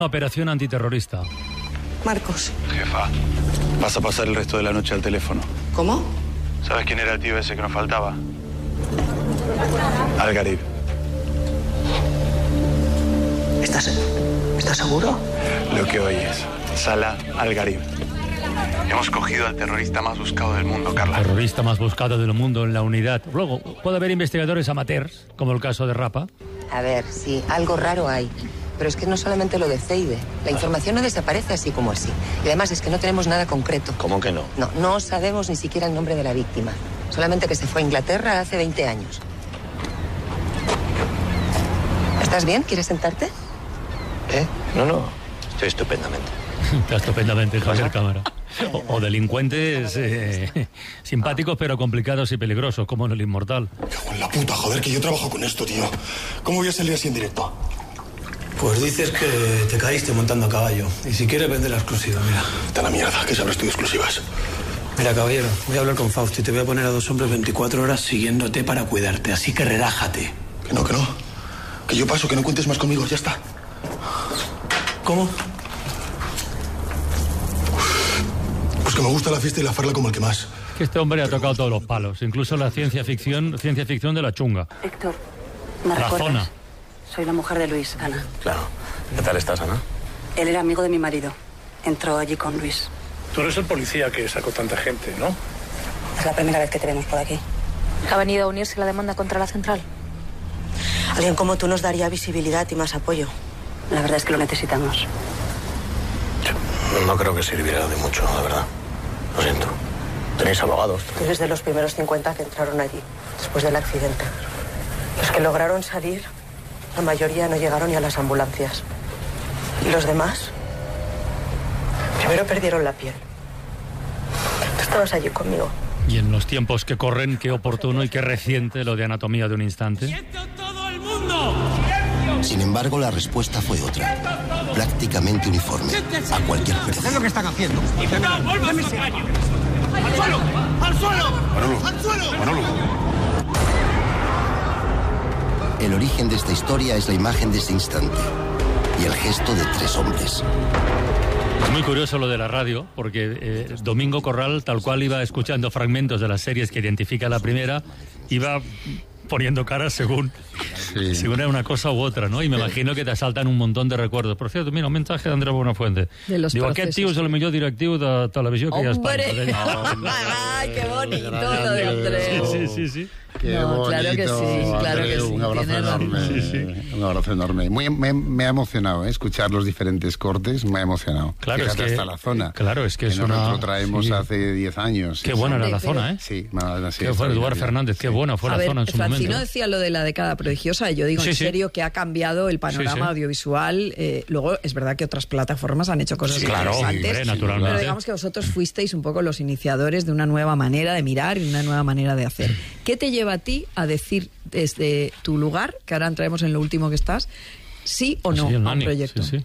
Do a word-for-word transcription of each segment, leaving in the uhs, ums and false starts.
Operación antiterrorista. Marcos. Jefa, vas a pasar el resto de la noche al teléfono. ¿Cómo? ¿Sabes quién era el tío ese que nos faltaba? Al-Garib. ¿Estás, ¿Estás seguro? Lo que oyes. Salah Al-Garib. Hemos cogido al terrorista más buscado del mundo, Carla. Terrorista más buscado del mundo en la unidad. Luego, puede haber investigadores amateurs, como el caso de Rapa. A ver, sí, algo raro hay. Pero es que no solamente lo de Zeide. La información no desaparece así como así. Y además es que no tenemos nada concreto. ¿Cómo que no? No, no sabemos ni siquiera el nombre de la víctima. Solamente que se fue a Inglaterra hace veinte años. ¿Estás bien? ¿Quieres sentarte? ¿Eh? No, no. Estoy estupendamente. Está estupendamente, Javier Cámara. O, o delincuentes eh, simpáticos pero complicados y peligrosos, como en El Inmortal. Cago en la puta, joder, que yo trabajo con esto, tío. ¿Cómo voy a salir así en directo? Pues dices que te caíste montando a caballo. Y si quieres vender la exclusiva, mira. Está la mierda, que sabrás tú de exclusivas. Mira, caballero, voy a hablar con Fausto y te voy a poner a dos hombres veinticuatro horas siguiéndote para cuidarte. Así que relájate. Que no, que no. Que yo paso, que no cuentes más conmigo, ya está. ¿Cómo? Pues que me gusta la fiesta y la farla como el que más. Que este hombre ha tocado todos los palos, incluso la ciencia ficción, ciencia ficción de la chunga. Héctor, ¿me La recuerdas? zona. Soy la mujer de Luis, Ana. Claro. ¿Qué tal estás, Ana? Él era amigo de mi marido. Entró allí con Luis. Tú eres el policía que sacó tanta gente, ¿no? Es la primera vez que te vemos por aquí. ¿Ha venido a unirse a la demanda contra la central? Alguien como tú nos daría visibilidad y más apoyo. La verdad es que lo necesitamos. Yo no creo que sirviera de mucho, la verdad. Lo siento. ¿Tenéis abogados? Tú eres de los primeros cincuenta que entraron allí, después del accidente. Los que lograron salir, la mayoría no llegaron ni a las ambulancias. ¿Y los demás? Primero perdieron la piel. Tú estabas allí conmigo. Y en los tiempos que corren, qué oportuno y qué reciente lo de Anatomía de un instante. Sin embargo, la respuesta fue otra. Prácticamente uniforme. A cualquier precio. Es lo que están haciendo. ¡Al suelo! ¡Al suelo! Manolo, ¡Al suelo! Manolo. El origen de esta historia es la imagen de ese instante y el gesto de tres hombres. Es muy curioso lo de la radio, porque eh, Domingo Corral, tal cual iba escuchando fragmentos de las series que identifica la primera, iba poniendo caras según, sí. según era una cosa u otra, ¿no? Y me sí. imagino que te asaltan un montón de recuerdos. Por cierto, mira, un mensaje de Andrés Buenafuente. De los Digo, procesos. aquest tio és el millor directiu de televisió que hi ha a ¡Hombre! Espanya. ¡Ay, qué bonito lo de Andreu! Sí, sí, sí, sí. Qué no, bonito, claro que sí, claro que sí. Un abrazo enorme, sí, sí. un abrazo enorme. Muy, me, me ha emocionado ¿eh? escuchar los diferentes cortes, me ha emocionado. Claro, Fíjate, es que, hasta la zona. Claro, es que, que es nosotros una... lo traemos sí. hace diez años. Qué sí, buena sí. era la zona, ¿eh? Sí, no, sí qué fue Eduardo Fernández, qué sí. buena fue a la ver, zona en su Francino momento. decía lo de la década prodigiosa, y yo digo sí, en sí. serio que ha cambiado el panorama sí, sí. audiovisual. Eh, luego, es verdad que otras plataformas han hecho cosas sí, interesantes. Claro, sí, naturalmente. Pero digamos que vosotros fuisteis un poco los iniciadores de una nueva manera de mirar y una nueva manera de hacer. ¿Qué te lleva a ti a decir desde tu lugar, que ahora entraremos en lo último que estás, sí o no sí, a un Mani, proyecto? Sí, sí.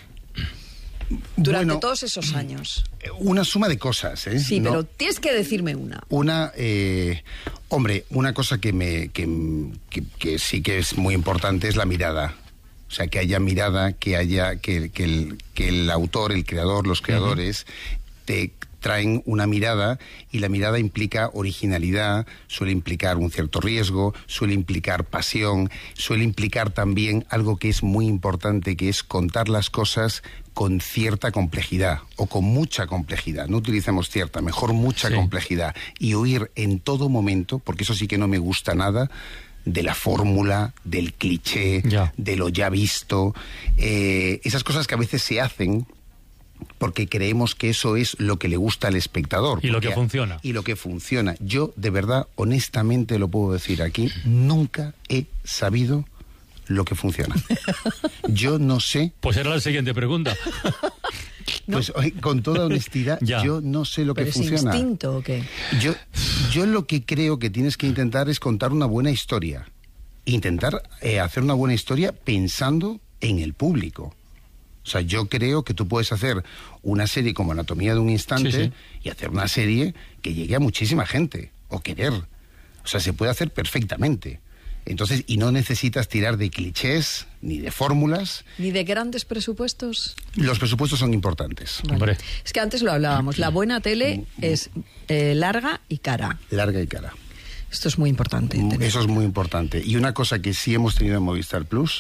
Durante bueno, todos esos años. Una suma de cosas, ¿eh? Sí, no, pero tienes que decirme una. Una, eh, hombre, una cosa que, me, que, que, que sí que es muy importante es la mirada. O sea, que haya mirada, que haya, que, que, el, que el autor, el creador, los creadores, uh-huh. te traen una mirada, y la mirada implica originalidad, suele implicar un cierto riesgo, suele implicar pasión, suele implicar también algo que es muy importante, que es contar las cosas con cierta complejidad, o con mucha complejidad. No utilicemos cierta, mejor mucha sí. complejidad, y huir en todo momento, porque eso sí que no me gusta nada, de la fórmula, del cliché, ya. de lo ya visto, eh, esas cosas que a veces se hacen porque creemos que eso es lo que le gusta al espectador. Y lo que funciona. Y lo que funciona. Yo, de verdad, honestamente lo puedo decir aquí, nunca he sabido lo que funciona. Yo no sé... Pues era la siguiente pregunta. Pues con toda honestidad, ya. yo no sé lo ¿Pero que es funciona. instinto o qué? Yo, yo lo que creo que tienes que intentar es contar una buena historia. Intentar eh, hacer una buena historia pensando en el público. O sea, yo creo que tú puedes hacer una serie como Anatomía de un instante sí, sí. y hacer una serie que llegue a muchísima gente, o querer. O sea, se puede hacer perfectamente. Entonces, y no necesitas tirar de clichés ni de fórmulas. ¿Ni de grandes presupuestos? Los presupuestos son importantes. Vale. Es que antes lo hablábamos. La buena tele es eh, larga y cara. Larga y cara. Esto es muy importante. Tener. Eso es muy importante. Y una cosa que sí hemos tenido en Movistar Plus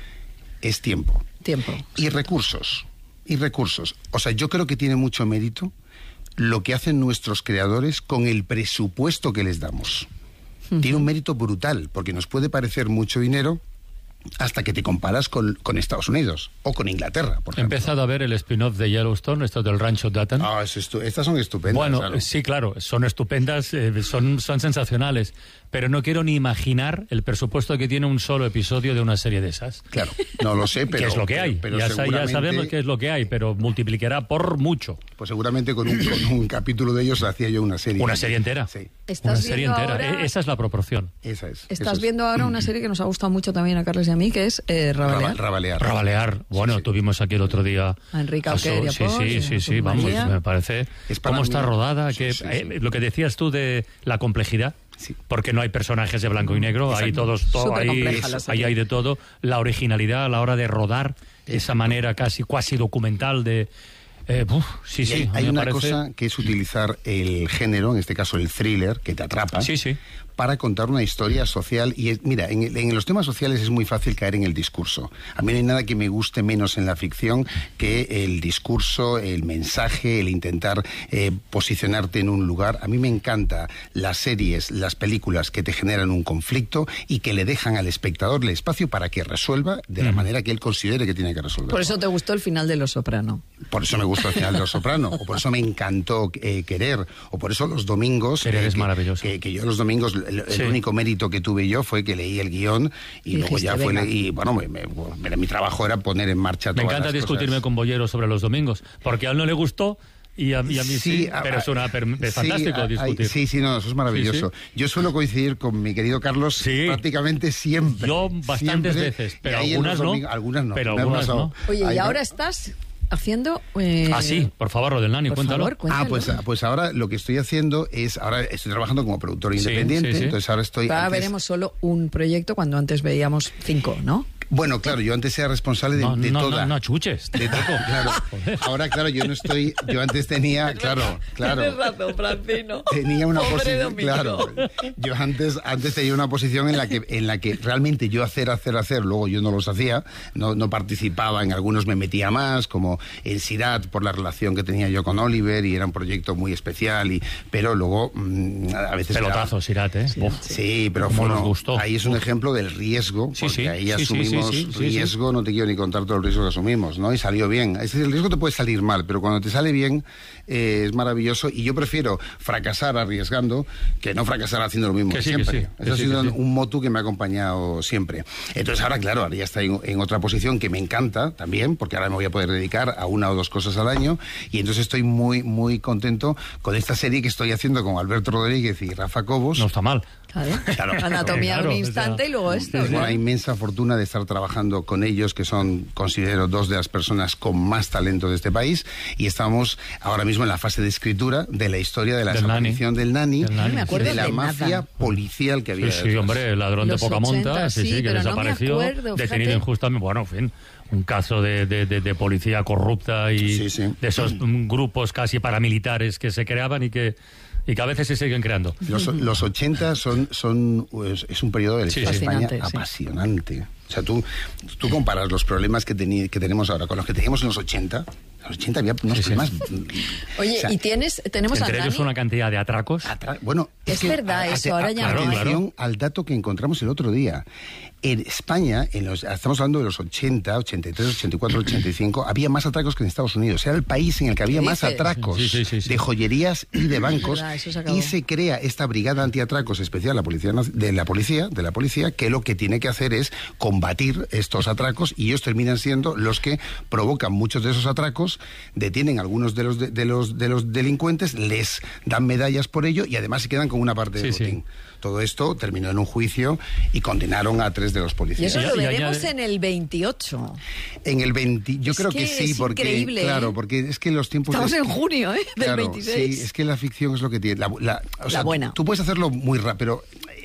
es tiempo. Tiempo. Y recursos. Y recursos. O sea, yo creo que tiene mucho mérito lo que hacen nuestros creadores con el presupuesto que les damos. Uh-huh. Tiene un mérito brutal, porque nos puede parecer mucho dinero hasta que te comparas con, con Estados Unidos o con Inglaterra, por ejemplo. He empezado a ver el spin-off de Yellowstone, esto del rancho Dutton. Ah, es estu- estas son estupendas. Bueno, claro. sí, claro, son estupendas, eh, son, son sensacionales, pero no quiero ni imaginar el presupuesto que tiene un solo episodio de una serie de esas. Claro, no lo sé, pero... que es lo que hay, pero, pero ya, seguramente... ya sabemos que es lo que hay, pero multiplicará por mucho. Pues seguramente con un, con un capítulo de ellos hacía yo una serie. Una serie entera. Sí. Una serie entera. Ahora... Esa es la proporción. Esa es. Estás es. viendo ahora una serie que nos ha gustado mucho también a Carles y a mí, que es eh, Rabalear. Rabalear. Rabalear. Bueno, sí, sí. Tuvimos aquí el otro día a Enrique Auquer y a Sí, Pons, sí, sí, sí, vamos, me parece. Cómo está rodada, que sí, sí, eh, sí. lo que decías tú de la complejidad. Sí. Porque no hay personajes de blanco y negro, Exacto. hay todos, todo, ahí, ahí hay de todo. La originalidad a la hora de rodar, esa manera casi cuasi documental de... Eh, uf, sí, y sí, hay hay una parece... cosa que es utilizar el género, en este caso el thriller, que te atrapa, sí, sí. para contar una historia social. Y es, mira, en, en los temas sociales es muy fácil caer en el discurso. A mí no hay nada que me guste menos en la ficción que el discurso, el mensaje, el intentar eh, posicionarte en un lugar. A mí me encanta las series, las películas que te generan un conflicto y que le dejan al espectador el espacio para que resuelva de la mm. manera que él considere que tiene que resolver. Por eso te gustó el final de Los Soprano. Por eso me gustó el final de Los Soprano, o por eso me encantó eh, Querer, o por eso los domingos... Querer eh, es que, maravilloso. Que, que yo los domingos, el, sí. el único mérito que tuve yo fue que leí el guión y, y luego ya fue... Le, y bueno, me, me, me, mi trabajo era poner en marcha todas Me encanta las discutirme cosas. con Bollero sobre los domingos, porque a él no le gustó... Y a, y a mí sí, sí a, pero es, una, per, es sí, fantástico a, discutir. Sí, sí, no, eso es maravilloso. Sí, sí. Yo suelo coincidir con mi querido Carlos sí. prácticamente siempre. Yo bastantes siempre, veces, pero algunas no. Domingos, algunas no. Pero algunas no. Oye, y Ahí ahora no. estás haciendo... Eh... Ah, sí, por favor, lo del Nani, por cuéntalo. Favor, cuéntalo. Ah, pues, pues ahora lo que estoy haciendo es, ahora estoy trabajando como productor independiente, sí, sí, sí. entonces ahora estoy... Ahora antes... veremos solo un proyecto cuando antes veíamos cinco, ¿no? Bueno, claro, yo antes era responsable de, no, de no, toda... No, no, chuches. De todo, claro. Ahora, claro, yo no estoy... Yo antes tenía, claro, claro... Tienes razón, Francino. Tenía una Pobre posición, Domingo. claro. Yo antes, antes tenía una posición en la que en la que realmente yo hacer, hacer, hacer, luego yo no los hacía, no, no participaba, en algunos me metía más, como en Sirat, por la relación que tenía yo con Oliver, y era un proyecto muy especial, y pero luego mmm, a veces... Pelotazo, era, Sirat, ¿eh? Sí, sí pero bueno, nos gustó. Ahí es un Uf. ejemplo del riesgo, sí, porque sí, ahí sí, asumimos sí, sí, sí, riesgo, sí, sí. no te quiero ni contar todo el riesgo que asumimos, ¿no? Y salió bien. Es decir, el riesgo te puede salir mal, pero cuando te sale bien eh, es maravilloso, y yo prefiero fracasar arriesgando que no fracasar haciendo lo mismo que sí, siempre. Que sí, Eso ha sí, sido sí. un motu que me ha acompañado siempre. Entonces ahora, claro, ahora ya está en, en otra posición que me encanta también, porque ahora me voy a poder dedicar a una o dos cosas al año, y entonces estoy muy, muy contento con esta serie que estoy haciendo con Alberto Rodríguez y Rafa Cobos. No está mal. Claro. Claro. Anatomía claro, de un instante, o sea, y luego esto. Tengo la inmensa fortuna de estar trabajando con ellos, que son, considero, dos de las personas con más talento de este país, y estamos ahora mismo en la fase de escritura de la historia de la del desaparición nani. del Nani, del nani. No me acuerdo de la de mafia nada. policial que había. Sí, sí, detrás. hombre, el ladrón Los de poca monta, ochenta, sí, sí, sí, que pero desapareció, no me acuerdo, detenido fíjate. injustamente, bueno, en fin, un caso de, de, de, de policía corrupta y sí, sí. de esos mm. grupos casi paramilitares que se creaban y que y que a veces se siguen creando. Los, los ochenta son, son es, es un periodo de la Sí, historia sí. de España Fascinante, sí. apasionante. O sea, tú, tú comparas los problemas que, teni, que tenemos ahora con los que teníamos en los ochenta. En los ochenta había unos Sí, sí. problemas... Oye, o sea, y tienes, tenemos a Entre ellos Nani. una cantidad de atracos. Atra bueno, Es verdad a- eso, a- ahora ya claro, no hay. claro. atención al dato que encontramos el otro día. En España, en los, estamos hablando de los ochenta, ochenta y tres, ochenta y cuatro, ochenta y cinco, había más atracos que en Estados Unidos. Era el país en el que había ¿Qué más dices? atracos Sí, sí, sí, sí. de joyerías y de bancos. verdad, eso se acabó. Y se crea esta brigada antiatracos especial la policía, de la policía, de la policía, que lo que tiene que hacer es combatir estos atracos, y ellos terminan siendo los que provocan muchos de esos atracos, detienen a algunos de los de, de los de los delincuentes, les dan medallas por ello, y además se quedan con una parte del Sí, sí. botín. Todo esto terminó en un juicio y condenaron a tres de los Y policías. eso lo Y veremos añade- en el veintiocho. En el veinte, yo Es creo que, que sí, es porque increíble, claro, ¿eh? porque es que los tiempos Estamos de- en junio, ¿eh? Del Claro, veintiséis. sí, es que la ficción es lo que tiene. La, la- o La sea, buena. Tú puedes hacerlo muy rápido, pero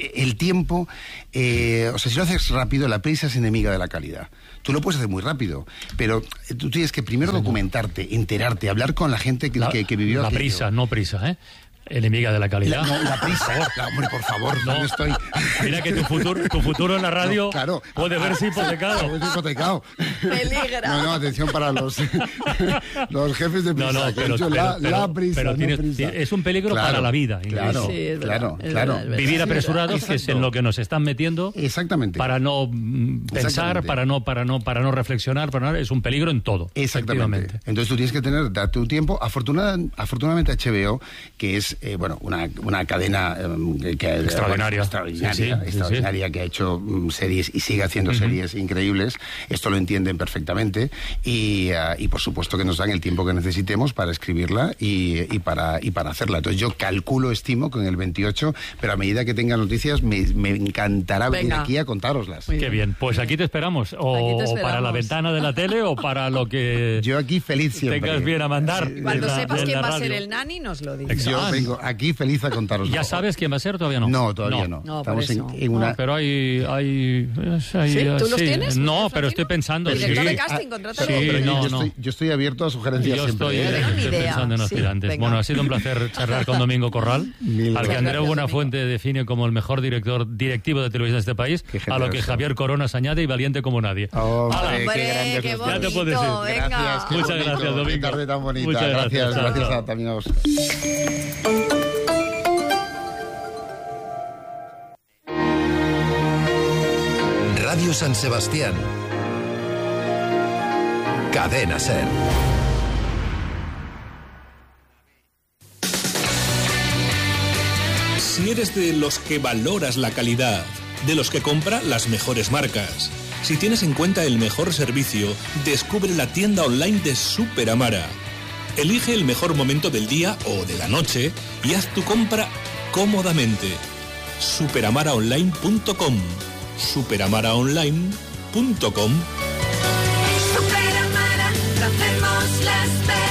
el tiempo, eh, o sea, si lo haces rápido, la prisa es enemiga de la calidad. Tú lo puedes hacer muy rápido, pero tú tienes que primero documentarte, enterarte, hablar con la gente que, la, que, que vivió La aquello. prisa, no prisa, ¿eh? Enemiga de la calidad. La, no, la prisa. La, hombre, por favor, no, no estoy. Mira que tu futuro, tu futuro en la radio no, claro, puede verse hipotecado. Puede verse hipotecado. Peligra. No, no, atención para los, los jefes de prisa. No, no, pero, pero, la, pero, la prisa, pero tienes, no prisa. Es un peligro claro, para la vida. Claro, sí, es claro, verdad, claro. Es verdad, Vivir apresurados, Exacto. que es en lo que nos están metiendo. Exactamente. Para no pensar, para no, para no, para no reflexionar, para no, es un peligro en todo. Exactamente. Entonces tú tienes que tener, darte un tiempo. Afortunada, afortunadamente H B O, que es, eh, bueno, una una cadena eh, que, extraordinaria, extraordinaria, sí, sí, extraordinaria sí, sí. que ha hecho um, series y sigue haciendo uh-huh. series increíbles. Esto lo entienden perfectamente y, uh, y por supuesto que nos dan el tiempo que necesitemos para escribirla y, y para y para hacerla. Entonces yo calculo, estimo con el veintiocho, pero a medida que tenga noticias me, me encantará Venga. venir aquí a contároslas. Qué bien, pues aquí te esperamos, o aquí te esperamos. Para la ventana de la tele o para lo que yo aquí feliz siempre. Tengas bien a mandar. Sí, cuando la, sepas quién va radio. a ser el nani, nos lo dices. Yo vengo aquí feliz a contaros. ¿Ya sabes quién va a ser? ¿Todavía no? No, todavía no. no. no Estamos en, en no, una... pero hay... hay, hay ¿Sí? ¿Tú sí. los tienes? No, pero estoy pensando... Director sí. de casting, contrátalo. Sí, pero no, yo, no. estoy, yo estoy abierto a sugerencias yo siempre. Estoy, ¿eh? no estoy idea. pensando en Sí, aspirantes. venga. Bueno, ha sido un placer charlar con Domingo Corral, Mil al que Andreu gracias, Buenafuente define como el mejor director directivo de televisión de este país, a lo que Javier Coronas añade y valiente como nadie. Oh, Hombre, qué grande, qué ya te puedes ir. Venga. Gracias, qué Muchas bonito, gracias, Domingo. Qué tarde tan bonita. Muchas gracias. Gracias, Chao, gracias chao. a, también a vosotros. Radio San Sebastián. Cadena SER. Si eres de los que valoras la calidad, de los que compra las mejores marcas, si tienes en cuenta el mejor servicio, descubre la tienda online de Super Amara. Elige el mejor momento del día o de la noche y haz tu compra cómodamente. superamara online punto com. superamara online punto com. Superamara, lo hacemos las personas.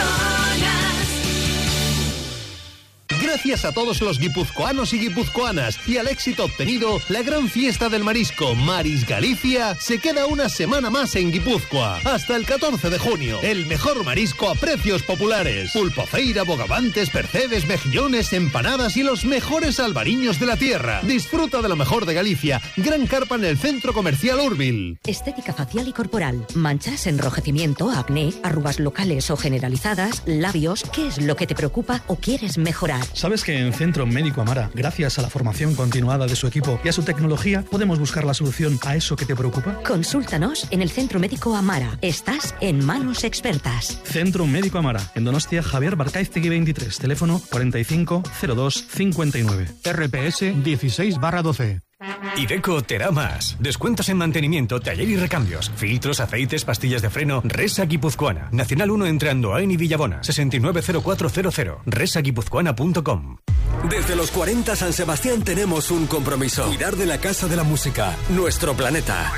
Gracias a todos los guipuzcoanos y guipuzcoanas y al éxito obtenido, la gran fiesta del marisco Maris Galicia se queda una semana más en Guipúzcoa. Hasta el catorce de junio, el mejor marisco a precios populares. Pulpofeira, bogavantes, percebes, mejillones, empanadas y los mejores albariños de la tierra. Disfruta de lo mejor de Galicia. Gran carpa en el Centro Comercial Urbil. Estética facial y corporal. Manchas, enrojecimiento, acné, arrugas locales o generalizadas, labios. ¿Qué es lo que te preocupa o quieres mejorar? ¿Sabes que en Centro Médico Amara, gracias a la formación continuada de su equipo y a su tecnología, podemos buscar la solución a eso que te preocupa? Consúltanos en el Centro Médico Amara. Estás en manos expertas. Centro Médico Amara, en Donostia, Javier Barcaiztegui veintitrés, teléfono cuarenta y cinco cero dos cincuenta y nueve. R P S dieciséis barra doce. Iveco te da más. Descuentos en mantenimiento, taller y recambios. Filtros, aceites, pastillas de freno. Resa Guipuzcoana. Nacional uno entre Andoain y Villabona. sesenta y nueve cero cuatro cero cero. resa guipuzcoana punto com. Desde los cuarenta San Sebastián tenemos un compromiso. Cuidar de la Casa de la Música. Nuestro planeta.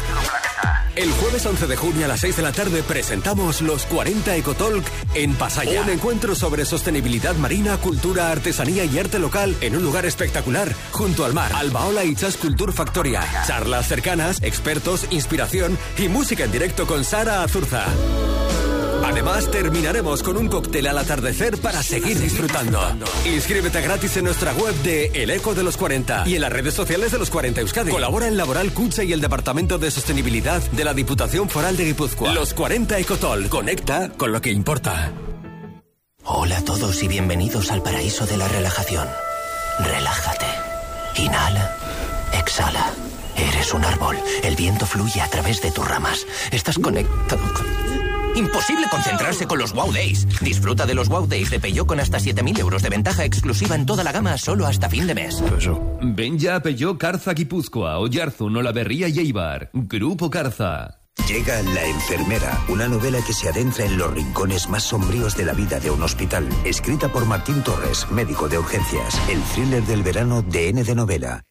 El jueves once de junio a las seis de la tarde presentamos los cuarenta Ecotalk en Pasaya. Un encuentro sobre sostenibilidad marina, cultura, artesanía y arte local en un lugar espectacular junto al mar. Albaola y Chas Culture Factoria. Charlas cercanas, expertos, inspiración y música en directo con Sara Azurza. Además, terminaremos con un cóctel al atardecer para seguir disfrutando. Inscríbete gratis en nuestra web de El Eco de los cuarenta y en las redes sociales de los cuarenta Euskadi. Colabora en Laboral Cucha y el Departamento de Sostenibilidad de la Diputación Foral de Guipúzcoa. Los cuarenta Ecotol. Conecta con lo que importa. Hola a todos y bienvenidos al paraíso de la relajación. Relájate. Inhala. Exhala. Eres un árbol. El viento fluye a través de tus ramas. Estás conectado con... Imposible concentrarse con los Wow Days. Disfruta de los Wow Days de Peugeot con hasta siete mil euros de ventaja exclusiva en toda la gama solo hasta fin de mes. Ven ya a Peugeot Carza Guipúzcoa, Oyarzun, Olaberría y Eibar. Grupo Carza. Llega La enfermera, una novela que se adentra en los rincones más sombríos de la vida de un hospital. Escrita por Martín Torres, médico de urgencias. El thriller del verano de N de Novela.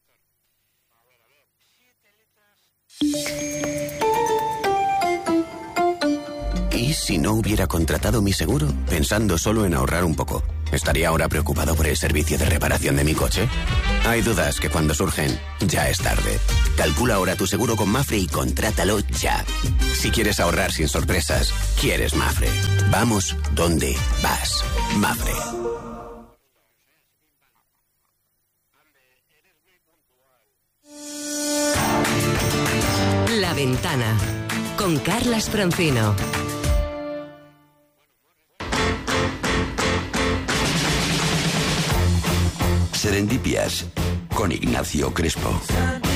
¿Y si no hubiera contratado mi seguro? Pensando solo en ahorrar un poco. ¿Estaría ahora preocupado por el servicio de reparación de mi coche? Hay dudas que cuando surgen, ya es tarde. Calcula ahora tu seguro con Mafre y contrátalo ya. Si quieres ahorrar sin sorpresas, quieres Mafre. Vamos donde vas. Mafre. La Ventana, con Carlas Francino. Serendipias, con Ignacio Crespo.